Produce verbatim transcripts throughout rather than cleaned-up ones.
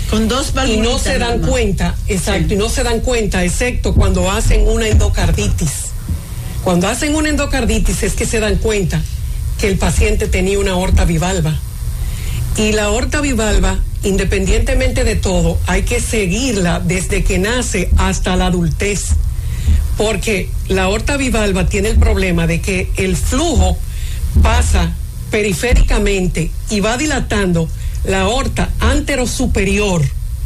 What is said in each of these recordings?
Con dos y no se dan cuenta, exacto, sí. y no se dan cuenta, excepto cuando hacen una endocarditis. Cuando hacen una endocarditis es que se dan cuenta que el paciente tenía una aorta bivalva. Y la aorta bivalva, independientemente de todo, hay que seguirla desde que nace hasta la adultez, porque la aorta bivalva tiene el problema de que el flujo pasa periféricamente y va dilatando la aorta anterosuperior,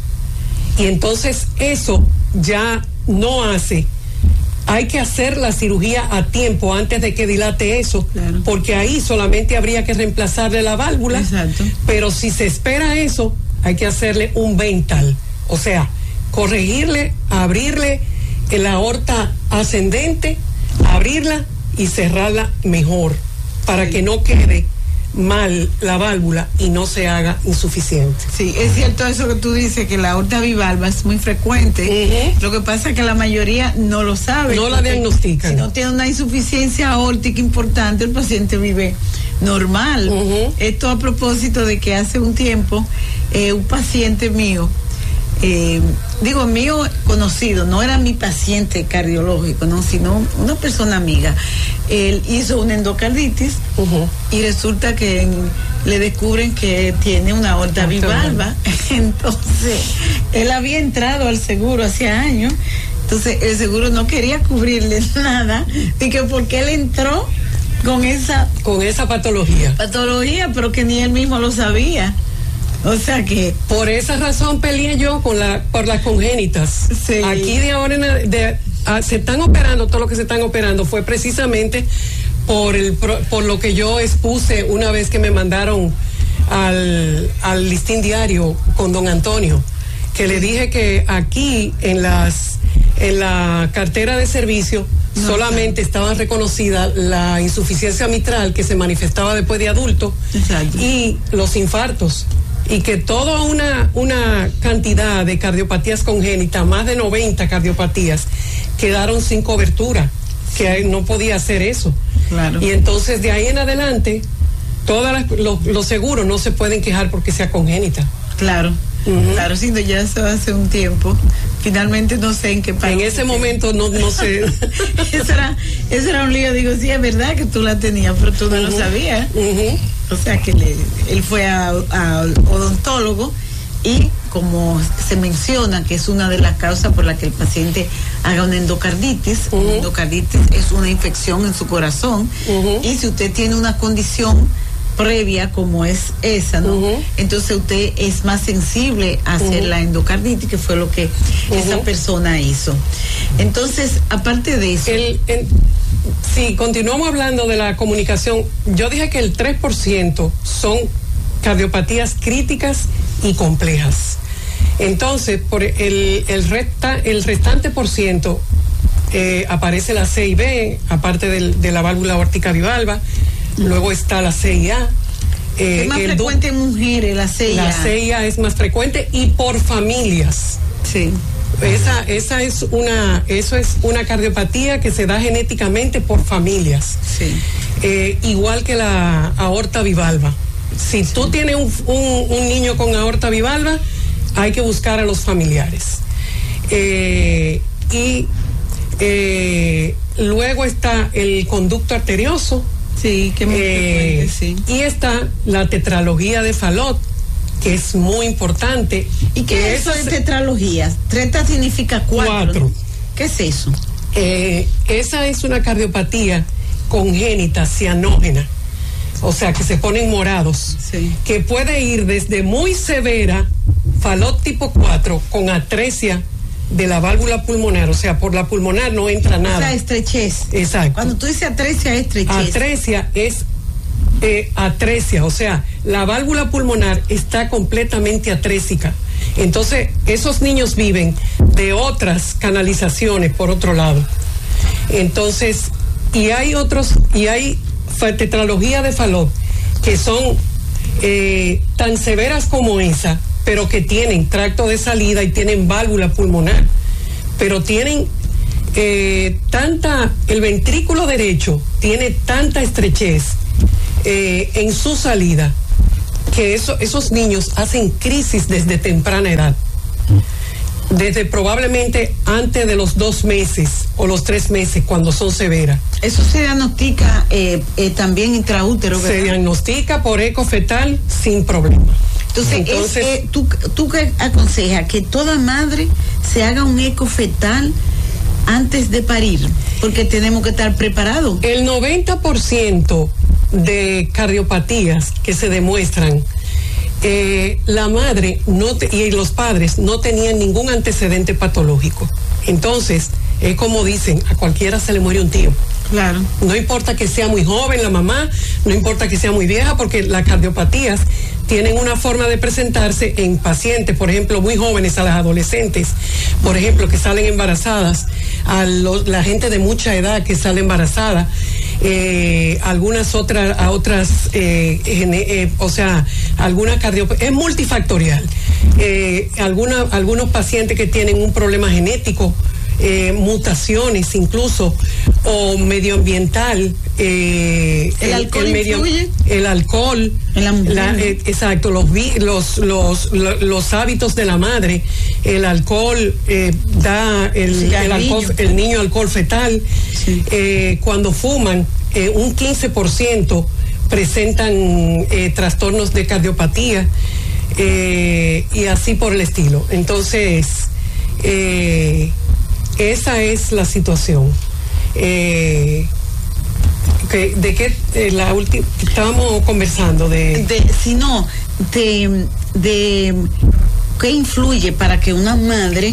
y entonces eso ya no hace. Hay que hacer la cirugía a tiempo antes de que dilate eso, claro. porque ahí solamente habría que reemplazarle la válvula. Exacto. Pero si se espera eso, hay que hacerle un vental, o sea, corregirle, abrirle la aorta ascendente, abrirla y cerrarla mejor, para sí. que no quede mal la válvula y no se haga insuficiente. Sí, es cierto eso que tú dices, que la aorta bivalva es muy frecuente. Uh-huh. Lo que pasa es que la mayoría no lo sabe. No la diagnostican. Si no tiene una insuficiencia aórtica importante, el paciente vive normal. Uh-huh. Esto a propósito de que hace un tiempo eh, un paciente mío, eh, digo mío conocido, no era mi paciente cardiológico, no, sino una persona amiga. Él hizo una endocarditis uh-huh. y resulta que en, le descubren que tiene una aorta bivalva. Entonces, él había entrado al seguro hace años, entonces el seguro no quería cubrirle nada, y que porque él entró con esa con esa patología. Patología, pero que ni él mismo lo sabía. O sea que por esa razón peleé yo con la por las congénitas. Sí. Aquí de ahora en de, a, se están operando, todo lo que se están operando fue precisamente por el por lo que yo expuse una vez que me mandaron al al listín diario con don Antonio, que le dije que aquí en las en la cartera de servicio no, solamente claro. estaba reconocida la insuficiencia mitral que se manifestaba después de adulto. Exacto. Y los infartos, y que toda una, una cantidad de cardiopatías congénitas, más de noventa cardiopatías, quedaron sin cobertura, que no podía hacer eso. Claro. Y entonces de ahí en adelante, todos los, los seguros no se pueden quejar porque sea congénita. Claro, uh-huh. claro, sí, ya eso hace un tiempo. Finalmente no sé en qué país. En ese momento no, no sé. eso, era, eso era un lío. Digo, sí, es verdad que tú la tenías, pero tú no uh-huh. lo sabías. Uh-huh. O sea que le, él fue a, a odontólogo, y como se menciona que es una de las causas por las que el paciente haga una endocarditis, uh-huh. una endocarditis es una infección en su corazón, uh-huh. y si usted tiene una condición previa como es esa, ¿no? Uh-huh. Entonces usted es más sensible a hacer uh-huh. la endocarditis, que fue lo que uh-huh. esa persona hizo. Entonces, aparte de eso... El, el, si continuamos hablando de la comunicación, yo dije que el tres por ciento son cardiopatías críticas y complejas. Entonces, por el, el, resta, el restante por ciento eh, aparece la C I B, aparte del, de la válvula aórtica bivalva. Luego está la C I A. Eh, es más frecuente en mujeres, la C I A. La C I A es más frecuente y por familias. Sí. Esa, esa es una, eso es una cardiopatía que se da genéticamente por familias. Sí. Eh, igual que la aorta bivalva. Si sí. tú tienes un, un, un niño con aorta bivalva, hay que buscar a los familiares. Eh, y eh, luego está el conducto arterioso. Sí, que muy eh, frecuente, sí. Y está la tetralogía de Fallot, que es muy importante. ¿Y qué es eso de tetralogía? Treta significa cuatro. Cuatro. ¿Qué es eso? Eh, esa es una cardiopatía congénita cianógena, o sea, que se ponen morados, sí. que puede ir desde muy severa, Fallot tipo cuatro, con atresia de la válvula pulmonar, o sea, por la pulmonar no entra nada. O sea, estrechez. Exacto. Cuando tú dices atresia, es estrechez. Atresia es eh, atresia, o sea, la válvula pulmonar está completamente atrésica. Entonces, esos niños viven de otras canalizaciones por otro lado. Entonces, y hay otros, y hay tetralogía de Fallot que son eh, tan severas como esa, pero que tienen tracto de salida y tienen válvula pulmonar, pero tienen eh, tanta, el ventrículo derecho tiene tanta estrechez eh, en su salida, que eso, esos niños hacen crisis desde temprana edad. Desde probablemente antes de los dos meses o los tres meses cuando son severas. Eso se diagnostica eh, eh, también intraútero, ¿verdad? Se diagnostica por eco fetal sin problema. Entonces, Entonces es, eh, ¿tú, tú qué aconsejas? Que toda madre se haga un eco fetal antes de parir, porque tenemos que estar preparados. El noventa por ciento de cardiopatías que se demuestran, Eh, la madre no te, y los padres no tenían ningún antecedente patológico. Entonces, es como dicen, a cualquiera se le muere un tío. Claro. No importa que sea muy joven la mamá, no importa que sea muy vieja, porque las cardiopatías tienen una forma de presentarse en pacientes, por ejemplo, muy jóvenes, a las adolescentes, por ejemplo, que salen embarazadas, a los, la gente de mucha edad que sale embarazada, eh, algunas otras, a otras, eh, eh, o sea, alguna cardiopatía, es multifactorial. Eh, alguna, algunos pacientes que tienen un problema genético, Eh, mutaciones incluso, o medioambiental, eh, el, el alcohol el medio, influye el alcohol, en la mujer, la, eh, exacto, los, los los los los hábitos de la madre, el alcohol eh, da el, el alcohol, el niño alcohol fetal, sí. eh, cuando fuman eh, un quince por ciento presentan eh, trastornos de cardiopatía eh, y así por el estilo. Entonces eh, esa es la situación. Eh, que, ¿De qué eh, la última estábamos conversando? De, de si no, de, de qué influye para que una madre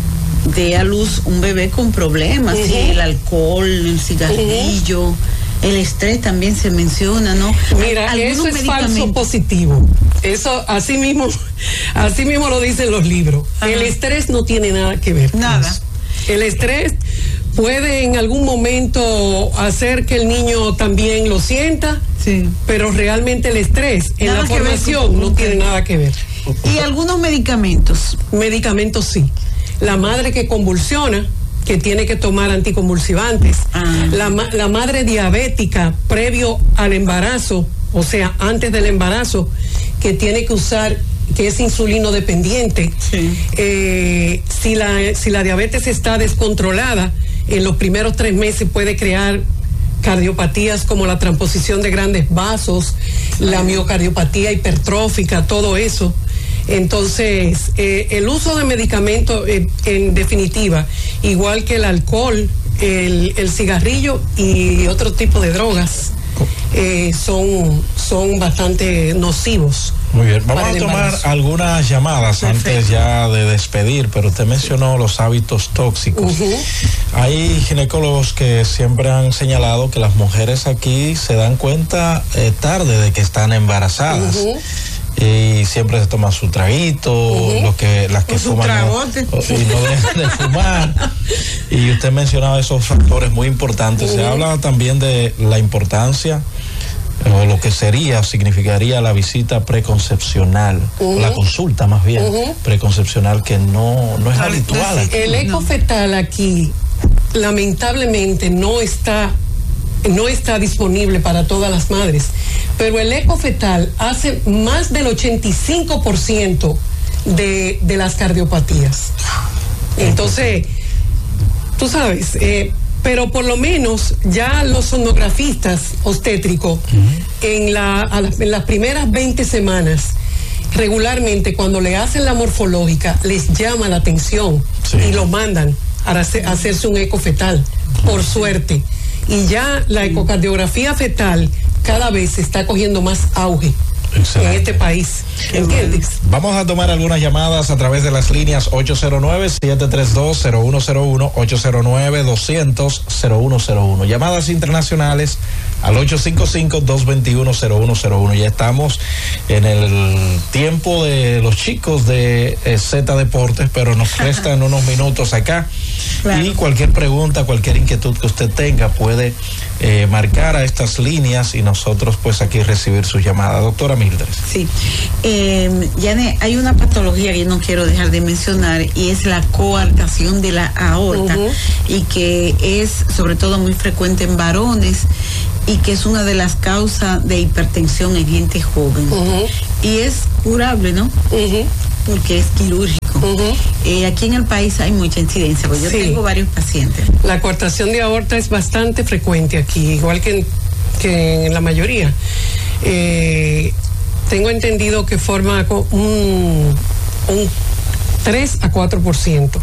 dé a luz un bebé con problemas, uh-huh. ¿sí? El alcohol, el cigarrillo, uh-huh. el estrés también se menciona, ¿no? Mira, eso es falso positivo. Eso así mismo, así mismo lo dicen los libros. Ajá. El estrés no tiene nada que ver. Nada. El estrés puede en algún momento hacer que el niño también lo sienta, sí. pero realmente el estrés en nada la formación con, no okay. tiene nada que ver. ¿Y algunos medicamentos? Medicamentos sí. La madre que convulsiona, que tiene que tomar anticonvulsivantes. Ah. La, la madre diabética previo al embarazo, o sea, antes del embarazo, que tiene que usar, que es insulino dependiente. Sí. Eh, si la si la diabetes está descontrolada, en los primeros tres meses puede crear cardiopatías como la transposición de grandes vasos, la miocardiopatía hipertrófica, todo eso. Entonces, eh, el uso de medicamentos, eh, en definitiva, igual que el alcohol, el, el cigarrillo y otro tipo de drogas, eh, son, son bastante nocivos. Muy bien, vamos a tomar embarazo. Algunas llamadas. Perfecto. Antes ya de despedir, pero usted mencionó los hábitos tóxicos. Uh-huh. Hay ginecólogos que siempre han señalado que las mujeres aquí se dan cuenta eh, tarde de que están embarazadas. Uh-huh. Y siempre se toman su traguito, uh-huh. los que, las que fuman no, y no dejan de fumar. Y usted mencionaba esos factores muy importantes. Uh-huh. Se habla también de la importancia o lo que sería, significaría la visita preconcepcional, uh-huh. la consulta más bien, uh-huh. preconcepcional, que no, no es Al, habitual. Aquí. El eco fetal aquí, lamentablemente, no está, no está disponible para todas las madres, pero el eco fetal hace más del ochenta y cinco por ciento de, de las cardiopatías. Entonces, tú sabes, eh, pero por lo menos ya los sonografistas obstétricos uh-huh. en, la, a la, en las primeras veinte semanas, regularmente cuando le hacen la morfológica, les llama la atención, sí. y lo mandan a, hacer, a hacerse un eco fetal, por suerte. Y ya la ecocardiografía fetal cada vez se está cogiendo más auge. Excelente. En este país, ¿entiendes? Vamos a tomar algunas llamadas a través de las líneas ocho cero nueve, siete tres dos, cero uno cero uno, ocho cero nueve, doscientos, cero uno cero uno. Llamadas internacionales al ocho cinco cinco, dos dos uno, cero uno cero uno. Ya estamos en el tiempo de los chicos de eh, Z Deportes, pero nos restan unos minutos acá. Claro. Y cualquier pregunta, cualquier inquietud que usted tenga puede eh, marcar a estas líneas y nosotros pues aquí recibir sus llamadas. Doctora Mildred. Sí, eh, Yane, hay una patología que no quiero dejar de mencionar y es la coartación de la aorta, uh-huh. y que es sobre todo muy frecuente en varones y que es una de las causas de hipertensión en gente joven. Uh-huh. Y es curable, ¿no? Uh-huh. Porque es quirúrgico. Uh-huh. Eh, aquí en el país hay mucha incidencia, porque yo sí. tengo varios pacientes. La coartación de aorta es bastante frecuente aquí, igual que en, que en la mayoría. Eh, tengo entendido que forma un, un tres a cuatro por ciento.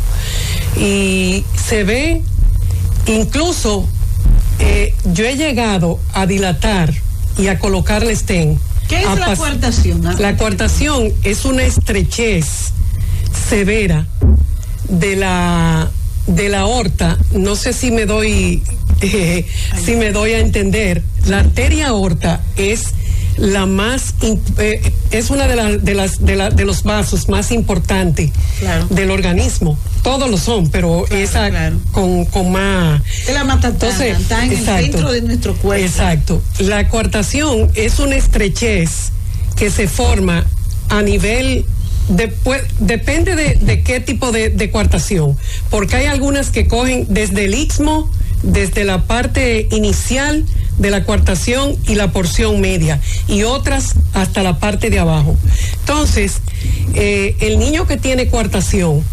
Y se ve, incluso, eh, yo he llegado a dilatar y a colocarle stent. ¿Qué es la coartación? La coartación es una estrechez severa de la de la aorta. No sé si me doy eh, si me doy a entender. La arteria aorta es la más eh, es una de, la, de las de, la, de los vasos más importantes claro. del organismo. Todos lo son, pero claro, esa claro. Con, con más es la más Entonces, está en exacto, el centro de nuestro cuerpo. Exacto. La coartación es una estrechez que se forma a nivel después, depende de, de qué tipo de, de coartación, porque hay algunas que cogen desde el istmo, desde la parte inicial de la coartación y la porción media, y otras hasta la parte de abajo. Entonces, eh, el niño que tiene coartación,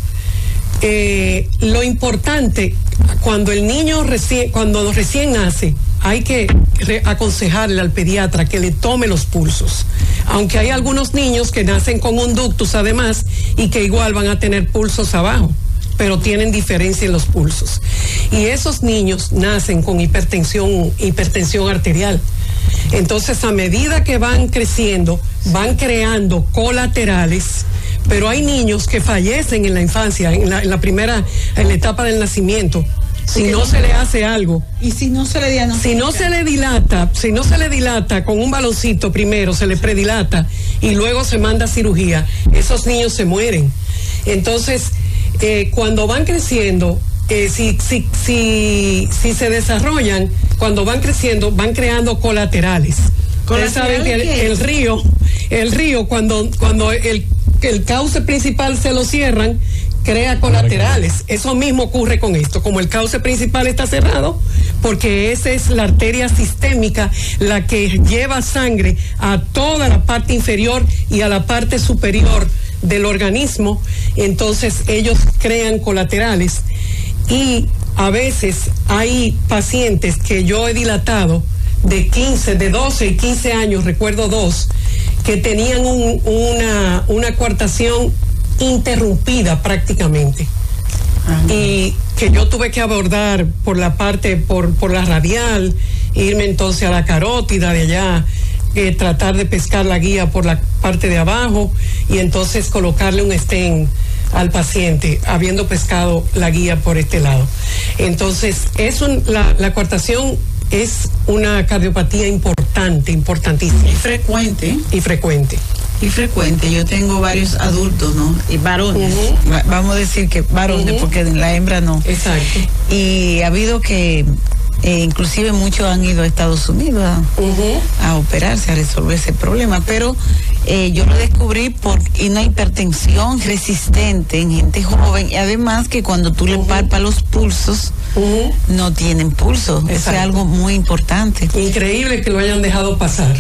eh, lo importante, cuando el niño recién, cuando recién nace, hay que re- aconsejarle al pediatra que le tome los pulsos, aunque hay algunos niños que nacen con un ductus además y que igual van a tener pulsos abajo, pero tienen diferencia en los pulsos. Y esos niños nacen con hipertensión, hipertensión arterial. Entonces, a medida que van creciendo, van creando colaterales, pero hay niños que fallecen en la infancia, en la, en la primera, en la etapa del nacimiento, si no se le hace algo. Y si no se le diagnostica. Si no se le dilata, si no se le dilata con un baloncito primero, se le predilata y luego se manda a cirugía, esos niños se mueren. Entonces, eh, cuando van creciendo, eh, si, si, si, si se desarrollan, cuando van creciendo, van creando colaterales. Ustedes saben que el, el río, el río, cuando, cuando el, el cauce principal se lo cierran, crea colaterales. Eso mismo ocurre con esto. Como el cauce principal está cerrado, porque esa es la arteria sistémica, la que lleva sangre a toda la parte inferior y a la parte superior del organismo, entonces ellos crean colaterales. Y a veces hay pacientes que yo he dilatado de quince, de doce y quince años, recuerdo dos, que tenían un, una, una coartación interrumpida prácticamente. Ajá. Y que yo tuve que abordar por la parte, por, por la radial, irme entonces a la carótida de allá, eh, tratar de pescar la guía por la parte de abajo y entonces colocarle un stent al paciente, habiendo pescado la guía por este lado. Entonces, es un, la, la coartación es una cardiopatía importante, importantísima. Y frecuente. Y frecuente. Y frecuente. Yo tengo varios adultos, ¿no? Y varones. Uh-huh. Va, vamos a decir que varones, uh-huh. porque la hembra no. Exacto. Y ha habido que, eh, inclusive muchos han ido a Estados Unidos a, uh-huh. a operarse, a resolver ese problema, pero eh, yo lo descubrí por una hipertensión resistente en gente joven, y además que cuando tú uh-huh. le palpas los pulsos, uh-huh. no tienen pulso. Exacto. Eso es algo muy importante. Increíble que lo hayan dejado pasar.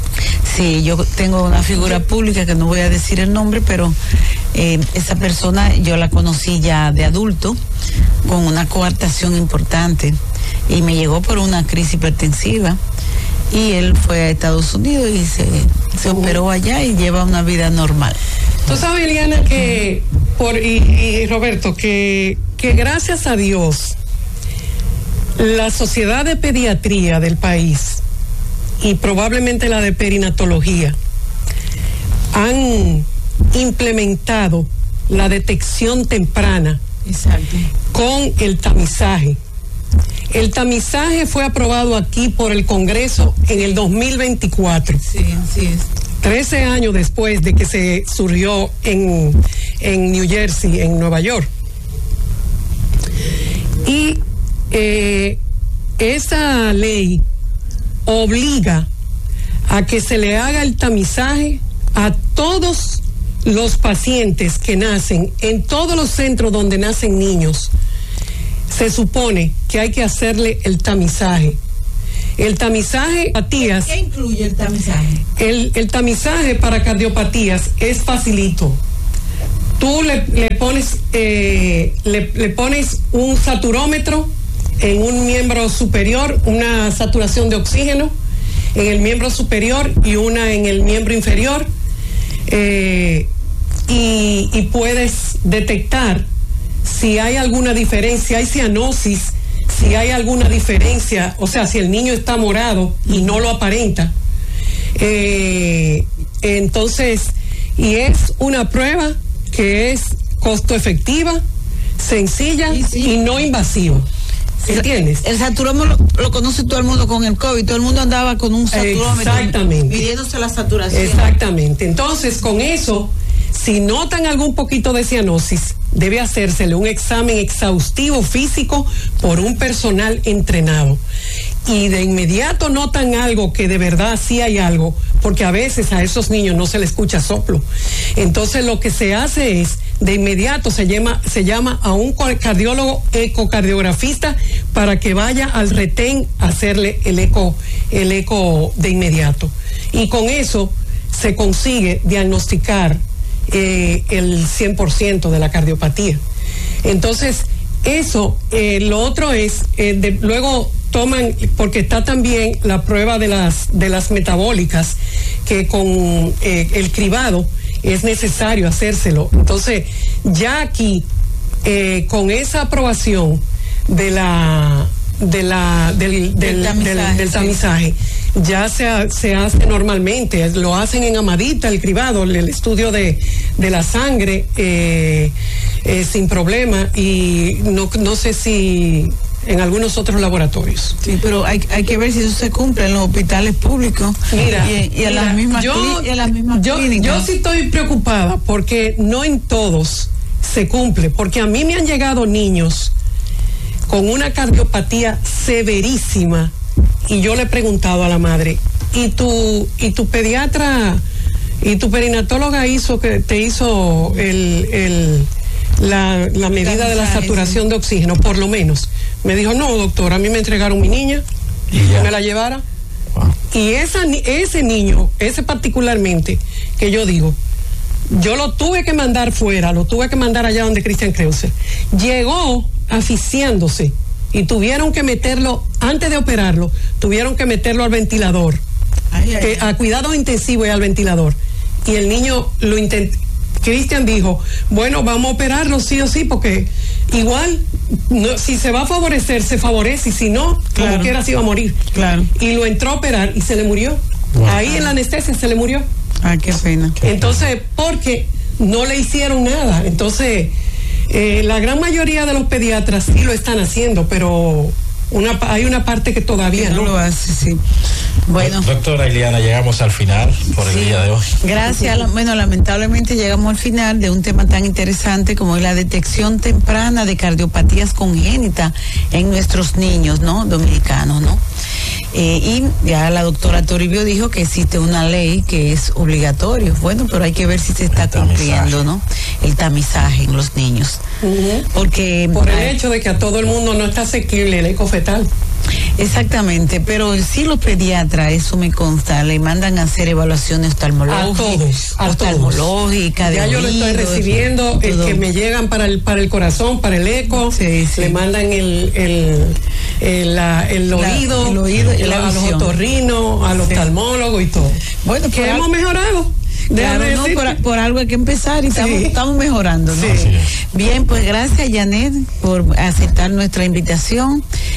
Sí, yo tengo una figura pública que no voy a decir el nombre, pero eh, esa persona yo la conocí ya de adulto con una coartación importante y me llegó por una crisis hipertensiva y él fue a Estados Unidos y se, se uh-huh. operó allá y lleva una vida normal. Tú sabes, Eliana, que por y, y Roberto, que, que gracias a Dios la Sociedad de Pediatría del país y probablemente la de perinatología han implementado la detección temprana. Exacto. Con el tamizaje. El tamizaje fue aprobado aquí por el Congreso en el dos mil veinticuatro. Sí, así es. trece años después de que se surgió en, en New Jersey, en Nueva York. Y eh, esa ley obliga a que se le haga el tamizaje a todos los pacientes que nacen en todos los centros donde nacen niños. Se supone que hay que hacerle el tamizaje El tamizaje, cardiopatías. ¿Qué incluye el tamizaje? El, el tamizaje para cardiopatías es facilito. Tú le, le pones eh, le, le pones un saturómetro en un miembro superior, una saturación de oxígeno en el miembro superior y una en el miembro inferior, eh, y, y puedes detectar si hay alguna diferencia, hay cianosis, si hay alguna diferencia, o sea, si el niño está morado y no lo aparenta. Eh, entonces, y es una prueba que es costo efectiva, sencilla sí, sí. y no invasiva. ¿Entiendes? El saturómetro lo, lo conoce todo el mundo con el COVID, todo el mundo andaba con un saturómetro. Exactamente. Midiéndose la saturación. Exactamente. Entonces, con eso, si notan algún poquito de cianosis, debe hacérsele un examen exhaustivo físico por un personal entrenado. Y de inmediato notan algo que de verdad sí hay algo, porque a veces a esos niños no se les escucha soplo. Entonces lo que se hace es, de inmediato se llama, se llama a un cardiólogo ecocardiografista para que vaya al retén a hacerle el eco, el eco de inmediato. Y con eso se consigue diagnosticar eh, el cien por ciento de la cardiopatía. Entonces, eso, eh, lo otro es, eh, de, luego toman, porque está también la prueba de las de las metabólicas, que con eh, el cribado es necesario hacérselo. Entonces, ya aquí, eh, con esa aprobación de la de la del, del, del tamizaje, del, del tamizaje sí. ya se, se hace normalmente, lo hacen en Amadita, el cribado, el, el estudio de, de la sangre, eh, eh, sin problema, y no, no sé si en algunos otros laboratorios. Sí, pero hay, hay que ver si eso se cumple en los hospitales públicos. Mira, y, y, mira, en las mismas, yo, y en las mismas yo, clínicas. Yo sí estoy preocupada porque no en todos se cumple, porque a mí me han llegado niños con una cardiopatía severísima y yo le he preguntado a la madre, ¿y tu, y tu pediatra y tu perinatóloga hizo que te hizo el, el la, la medida de la saturación de oxígeno, por lo menos? Me dijo, no, doctor, a mí me entregaron mi niña y que me la llevara. Wow. Y esa, ese niño, ese particularmente, que yo digo, yo lo tuve que mandar fuera, lo tuve que mandar allá donde Christian Kreuzer. Llegó asfixiándose y tuvieron que meterlo, antes de operarlo, tuvieron que meterlo al ventilador, ay, ay, eh, a cuidados intensivos y al ventilador. Y el niño lo intentó. Christian dijo, bueno, vamos a operarlo sí o sí, porque igual, no, si se va a favorecer, se favorece, y si no, claro, como quiera, se iba a morir. Claro. Y lo entró a operar y se le murió. Wow. Ahí en la anestesia se le murió. Ah, qué pena. Entonces, porque no le hicieron nada. Entonces, eh, la gran mayoría de los pediatras sí lo están haciendo, pero una, hay una parte que todavía que no, no lo hace, sí. Bueno, doctora Iliana, llegamos al final por el sí. día de hoy. Gracias. Bueno, lamentablemente llegamos al final de un tema tan interesante como la detección temprana de cardiopatías congénitas en nuestros niños, ¿no? Dominicanos, ¿no? Eh, y ya la doctora Toribio dijo que existe una ley que es obligatorio. Bueno, pero hay que ver si se está cumpliendo, ¿no? El tamizaje en los niños. Uh-huh. Porque por el hay, hecho de que a todo el mundo no está asequible el eco fetal. Exactamente, pero si los pediatras, eso me consta, le mandan a hacer evaluaciones oftalmológicas, a todos, a oftalmológica, todos. Ya yo lo estoy recibiendo, el que me llegan para el para el corazón, para el eco, sí, sí. le mandan el el el, la, el oído, la, el oído y la a los otorrinos, al oftalmólogo y todo. Bueno, que hemos mejorado. Claro, no, por, por algo hay que empezar y sí. estamos, estamos mejorando, ¿no? Sí. Bien, pues gracias, Janet, por aceptar nuestra invitación.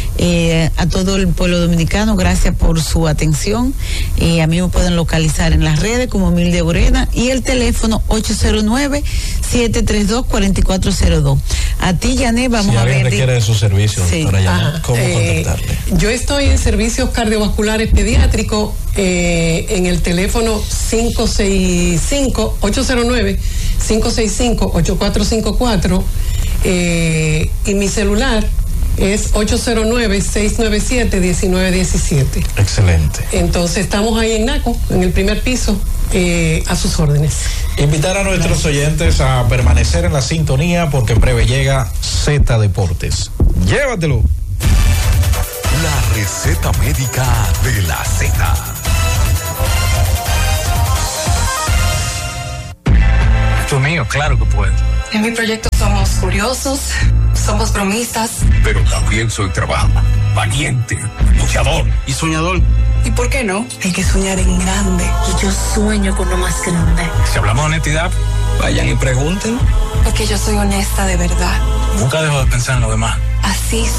Eh, a todo el pueblo dominicano, gracias por su atención. Eh, a mí me pueden localizar en las redes como Milde Urena y el teléfono ocho cero nueve, siete tres dos, cuatro cuatro cero dos. A ti, Janet, vamos si a ver. Si alguien requiere de sus servicios, sí. doctora Janet, Ajá. ¿cómo eh, contactarle? Yo estoy en servicios cardiovasculares pediátricos eh, en el teléfono cinco seis cinco, ocho cero nueve, cinco seis cinco, ocho cuatro cinco cuatro eh, y mi celular es ocho cero nueve, seis nueve siete, uno nueve uno siete. Excelente. Entonces estamos ahí en Naco, en el primer piso, eh, a sus órdenes. Invitar a nuestros oyentes a permanecer en la sintonía porque en breve llega Z Deportes. Llévatelo. La Receta médica de la Z. Esto es mío, claro que puedo. En mi proyecto somos curiosos, somos bromistas. Pero también soy trabajador, valiente, luchador y soñador. ¿Y por qué no? Hay que soñar en grande. Y yo sueño con lo más grande. Si hablamos de honestidad, vayan y pregunten. Porque yo soy honesta de verdad. Nunca dejo de pensar en lo demás. Así